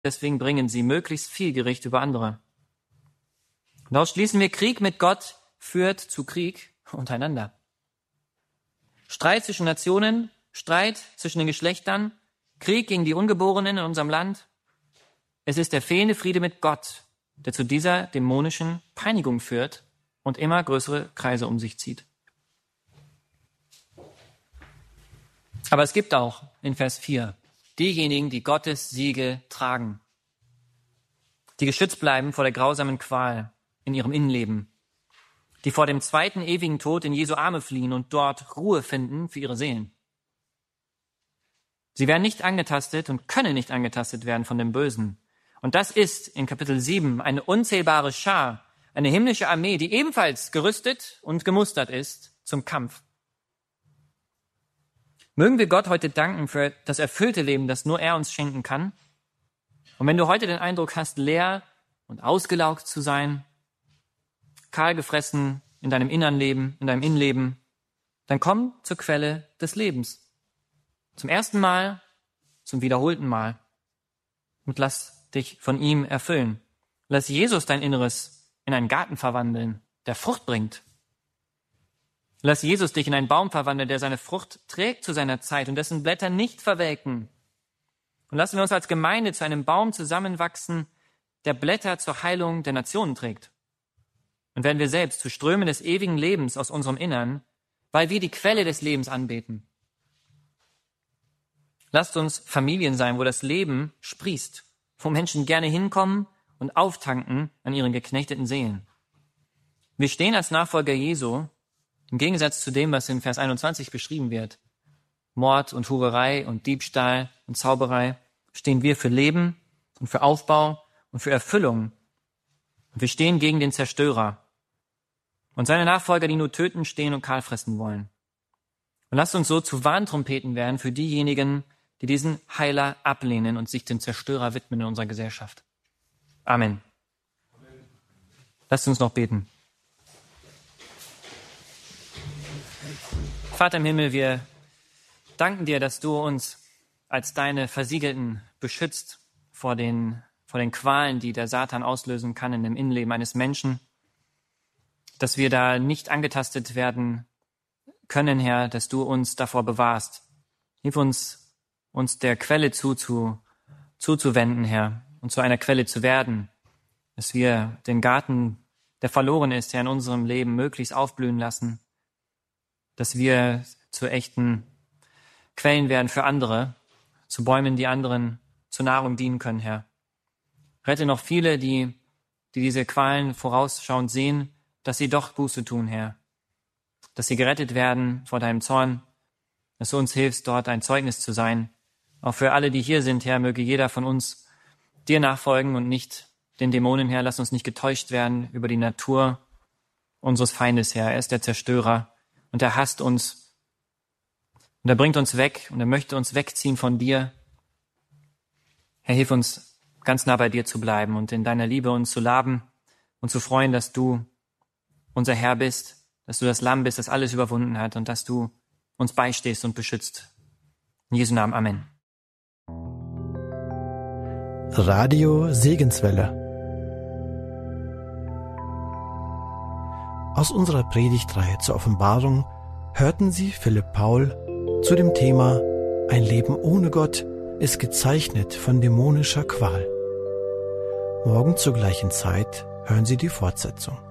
Deswegen bringen sie möglichst viel Gericht über andere. Und daraus schließen wir, Krieg mit Gott führt zu Krieg untereinander. Streit zwischen Nationen, Streit zwischen den Geschlechtern, Krieg gegen die Ungeborenen in unserem Land. Es ist der fehlende Friede mit Gott, der zu dieser dämonischen Peinigung führt und immer größere Kreise um sich zieht. Aber es gibt auch in Vers 4 diejenigen, die Gottes Siegel tragen, die geschützt bleiben vor der grausamen Qual in ihrem Innenleben, die vor dem zweiten ewigen Tod in Jesu Arme fliehen und dort Ruhe finden für ihre Seelen. Sie werden nicht angetastet und können nicht angetastet werden von dem Bösen. Und das ist in Kapitel 7 eine unzählbare Schar, eine himmlische Armee, die ebenfalls gerüstet und gemustert ist zum Kampf. Mögen wir Gott heute danken für das erfüllte Leben, das nur er uns schenken kann. Und wenn du heute den Eindruck hast, leer und ausgelaugt zu sein, kahl gefressen in deinem Innenleben, dann komm zur Quelle des Lebens. Zum ersten Mal, zum wiederholten Mal. Und lass dich von ihm erfüllen. Lass Jesus dein Inneres in einen Garten verwandeln, der Frucht bringt. Lass Jesus dich in einen Baum verwandeln, der seine Frucht trägt zu seiner Zeit und dessen Blätter nicht verwelken. Und lassen wir uns als Gemeinde zu einem Baum zusammenwachsen, der Blätter zur Heilung der Nationen trägt. Und werden wir selbst zu Strömen des ewigen Lebens aus unserem Innern, weil wir die Quelle des Lebens anbeten. Lasst uns Familien sein, wo das Leben sprießt, wo Menschen gerne hinkommen und auftanken an ihren geknechteten Seelen. Wir stehen als Nachfolger Jesu, im Gegensatz zu dem, was in Vers 21 beschrieben wird, Mord und Hurerei und Diebstahl und Zauberei, stehen wir für Leben und für Aufbau und für Erfüllung. Und wir stehen gegen den Zerstörer und seine Nachfolger, die nur töten, stehen und kahl fressen wollen. Und lasst uns so zu Warntrompeten werden für diejenigen, die diesen Heiler ablehnen und sich dem Zerstörer widmen in unserer Gesellschaft. Amen. Lasst uns noch beten. Vater im Himmel, wir danken dir, dass du uns als deine Versiegelten beschützt vor den Qualen, die der Satan auslösen kann in dem Innenleben eines Menschen, dass wir da nicht angetastet werden können, Herr, dass du uns davor bewahrst. Hilf uns der Quelle zuzuwenden, Herr, und zu einer Quelle zu werden, dass wir den Garten, der verloren ist, Herr, in unserem Leben möglichst aufblühen lassen, dass wir zu echten Quellen werden für andere, zu Bäumen, die anderen zur Nahrung dienen können, Herr. Rette noch viele, die diese Qualen vorausschauend sehen, dass sie doch Buße tun, Herr. Dass sie gerettet werden vor deinem Zorn, dass du uns hilfst, dort ein Zeugnis zu sein. Auch für alle, die hier sind, Herr, möge jeder von uns dir nachfolgen und nicht den Dämonen, Herr. Lass uns nicht getäuscht werden über die Natur unseres Feindes, Herr. Er ist der Zerstörer und er hasst uns und er bringt uns weg und er möchte uns wegziehen von dir. Herr, hilf uns, ganz nah bei dir zu bleiben und in deiner Liebe uns zu laben und zu freuen, dass du unser Herr bist, dass du das Lamm bist, das alles überwunden hat und dass du uns beistehst und beschützt. In Jesu Namen, Amen. Radio Segenswelle. Aus unserer Predigtreihe zur Offenbarung hörten Sie Philipp Paul zu dem Thema Ein Leben ohne Gott ist gezeichnet von dämonischer Qual. Morgen zur gleichen Zeit hören Sie die Fortsetzung.